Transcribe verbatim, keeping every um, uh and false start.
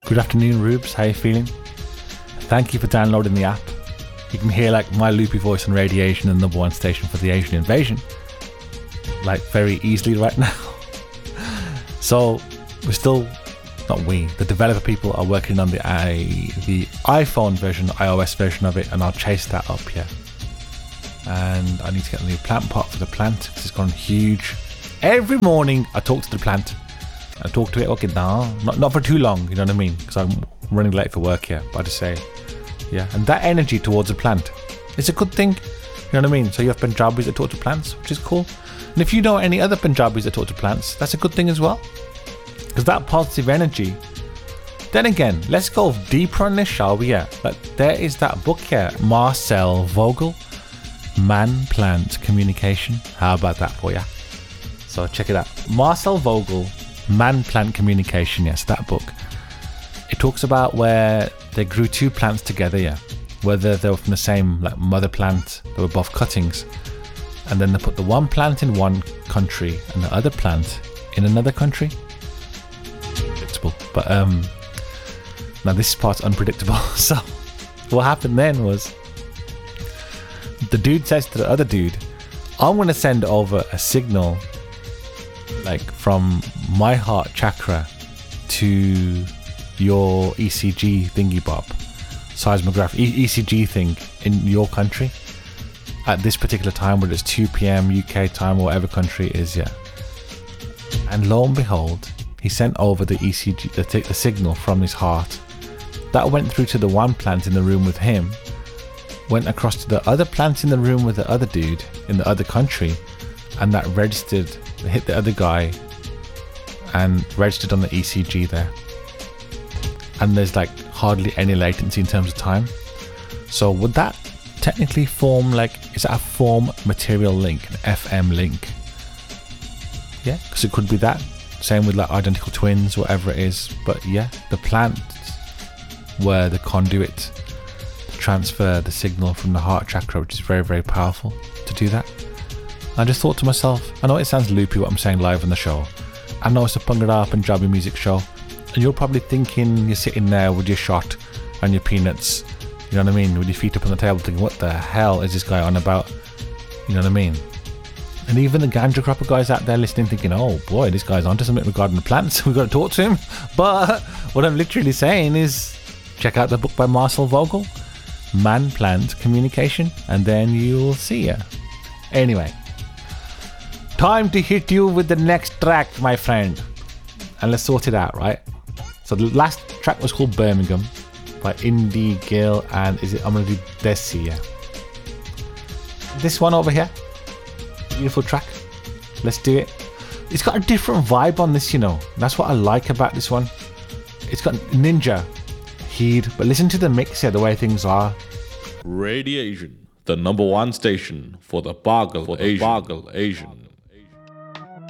Good afternoon, Rubes. How you feeling? Thank you for downloading the app. You can hear like my loopy voice on Radiation, the number one station for the Asian invasion, like very easily right now. So we're still, not we, the developer people are working on the i the iPhone version, iOS version of it, and I'll chase that up here. And I need to get a new plant pot for the plant because it's gone huge. Every morning I talk to the plant. I talk to it, okay, no, not, not for too long, you know what I mean? Because I'm running late for work here, but I just say, yeah. And that energy towards a plant, it's a good thing, you know what I mean? So you have Punjabis that talk to plants, which is cool. And if you know any other Punjabis that talk to plants, that's a good thing as well. Because that positive energy. Then again, let's go deeper on this, shall we? Yeah, but there is that book here, Marcel Vogel, Man-Plant Communication. How about that for you? So check it out. Marcel Vogel, Man-Plant Communication, yes, that book. It talks about where they grew two plants together, yeah. Whether they were from the same like mother plant, they were both cuttings. And then they put the one plant in one country and the other plant in another country. Predictable. But um now this part's unpredictable. So what happened then was the dude says to the other dude, I'm gonna send over a signal like from my heart chakra to your E C G thingy bob, seismograph, e- E C G thing in your country at this particular time, whether it's two p.m. U K time or whatever country it is, yeah. And lo and behold, he sent over the E C G, the, t- the signal from his heart. That went through to the one plant in the room with him, went across to the other plant in the room with the other dude in the other country, and that registered, hit the other guy and registered on the E C G there. And there's like hardly any latency in terms of time. So would that technically form like, is that a form material link, an F M link? Yeah, because it could be that. Same with like identical twins, whatever it is. But yeah, the plants were the conduit to transfer the signal from the heart chakra, which is very, very powerful to do that. I just thought to myself, I know it sounds loopy what I'm saying live on the show. I know it's a Bhangra Punjabi music show, and you're probably thinking you're sitting there with your shot and your peanuts, you know what I mean, with your feet up on the table thinking, what the hell is this guy on about? You know what I mean? And even the ganja cropper guys out there listening thinking, oh boy, this guy's onto something regarding the plants, we've got to talk to him. But what I'm literally saying is, check out the book by Marcel Vogel, Man-Plant Communication, and then you'll see ya. Anyway, time to hit you with the next track, my friend. And let's sort it out, right? So the last track was called Birmingham by Indie Gill, and is it, I'm going to do Desi, yeah. This one over here, beautiful track. Let's do it. It's got a different vibe on this, you know. That's what I like about this one. It's got Ninja, Heed, but listen to the mix here, the way things are. Radiation, the number one station for the Bargle Asian. Bargle Asian.